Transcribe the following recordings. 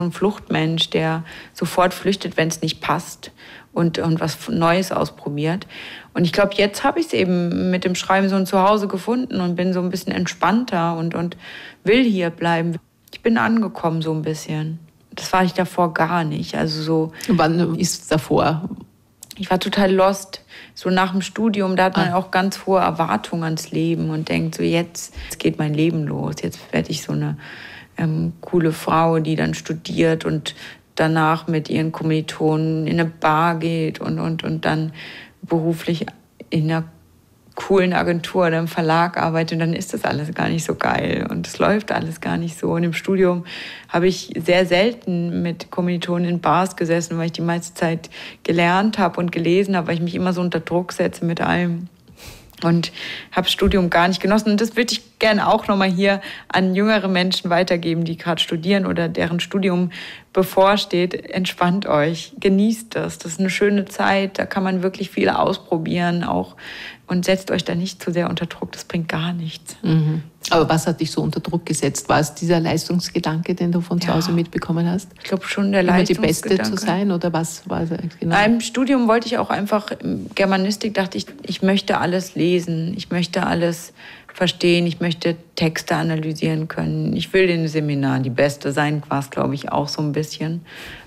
Ein Fluchtmensch, der sofort flüchtet, wenn es nicht passt und was Neues ausprobiert. Und ich glaube, jetzt habe ich es eben mit dem Schreiben so ein Zuhause gefunden und bin so ein bisschen entspannter und will hier bleiben. Ich bin angekommen so ein bisschen. Das war ich davor gar nicht. Also so. Wann ist es davor? Ich war total lost. So nach dem Studium, da hat man auch ganz hohe Erwartungen ans Leben und denkt so, jetzt geht mein Leben los. Jetzt werde ich so eine coole Frau, die dann studiert und danach mit ihren Kommilitonen in eine Bar geht und dann beruflich in einer coolen Agentur oder im Verlag arbeitet. Und dann ist das alles gar nicht so geil und es läuft alles gar nicht so. Und im Studium habe ich sehr selten mit Kommilitonen in Bars gesessen, weil ich die meiste Zeit gelernt habe und gelesen habe, weil ich mich immer so unter Druck setze mit allem. Und habe das Studium gar nicht genossen. Und das würde ich gerne auch nochmal hier an jüngere Menschen weitergeben, die gerade studieren oder deren Studium bevorsteht. Entspannt euch, genießt das. Das ist eine schöne Zeit, da kann man wirklich viel ausprobieren auch. Und setzt euch da nicht zu sehr unter Druck, das bringt gar nichts. Mhm. Aber was hat dich so unter Druck gesetzt? War es dieser Leistungsgedanke, den du von zu Hause mitbekommen hast? Ich glaube schon, der Leistungsgedanke. Immer die Beste zu sein oder was war das genau? Im Studium wollte ich auch einfach, Germanistik dachte ich möchte alles lesen, ich möchte alles verstehen, ich möchte Texte analysieren können. Ich will in den Seminaren die Beste sein, war es glaube ich auch so ein bisschen.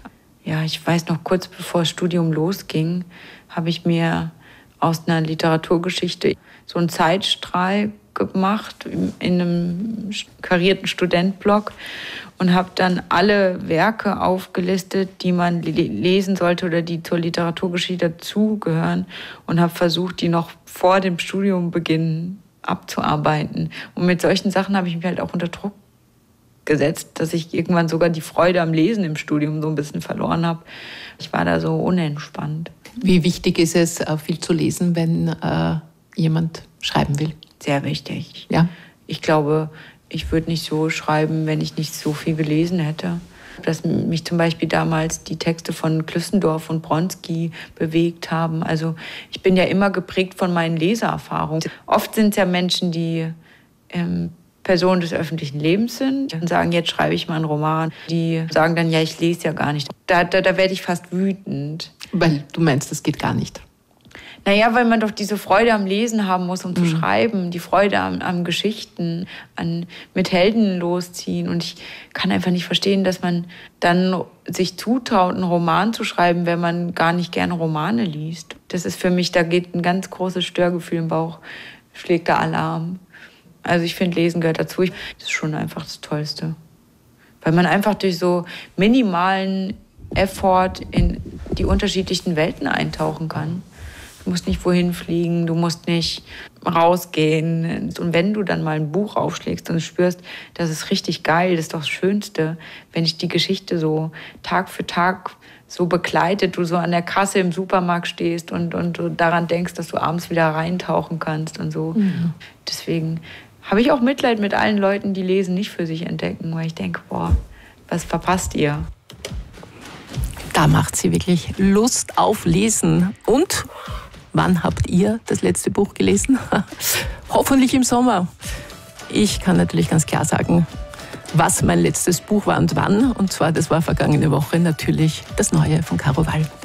Ja, ich weiß noch, kurz bevor das Studium losging, habe ich mir aus einer Literaturgeschichte so einen Zeitstrahl gemacht in einem karierten Studentblog und habe dann alle Werke aufgelistet, die man lesen sollte oder die zur Literaturgeschichte dazugehören und habe versucht, die noch vor dem Studiumbeginn abzuarbeiten. Und mit solchen Sachen habe ich mich halt auch unter Druck gesetzt, dass ich irgendwann sogar die Freude am Lesen im Studium so ein bisschen verloren habe. Ich war da so unentspannt. Wie wichtig ist es, viel zu lesen, wenn jemand schreiben will? Sehr wichtig. Ja. Ich glaube, ich würde nicht so schreiben, wenn ich nicht so viel gelesen hätte. Dass mich zum Beispiel damals die Texte von Klüssendorf und Bronski bewegt haben. Also ich bin ja immer geprägt von meinen Leseerfahrungen. Oft sind es ja Menschen, die Personen des öffentlichen Lebens sind und sagen, jetzt schreibe ich mal einen Roman. Die sagen dann, ja, ich lese ja gar nicht. Da werde ich fast wütend. Weil du meinst, das geht gar nicht. Naja, weil man doch diese Freude am Lesen haben muss, um zu schreiben. Die Freude am Geschichten, mit Helden losziehen. Und ich kann einfach nicht verstehen, dass man dann sich zutraut, einen Roman zu schreiben, wenn man gar nicht gerne Romane liest. Das ist für mich, da geht ein ganz großes Störgefühl im Bauch, schlägt der Alarm. Also ich finde, Lesen gehört dazu. Das ist schon einfach das Tollste. Weil man einfach durch so minimalen Effort in die unterschiedlichen Welten eintauchen kann. Du musst nicht wohin fliegen, du musst nicht rausgehen. Und wenn du dann mal ein Buch aufschlägst und spürst, das ist richtig geil, das ist doch das Schönste, wenn dich die Geschichte so Tag für Tag so begleitet, du so an der Kasse im Supermarkt stehst und du daran denkst, dass du abends wieder reintauchen kannst und so. Mhm. Deswegen habe ich auch Mitleid mit allen Leuten, die Lesen nicht für sich entdecken, weil ich denke, boah, was verpasst ihr? Da macht sie wirklich Lust auf Lesen. Und wann habt ihr das letzte Buch gelesen? Hoffentlich im Sommer. Ich kann natürlich ganz klar sagen, was mein letztes Buch war und wann. Und zwar, das war vergangene Woche natürlich das Neue von Caro Wall.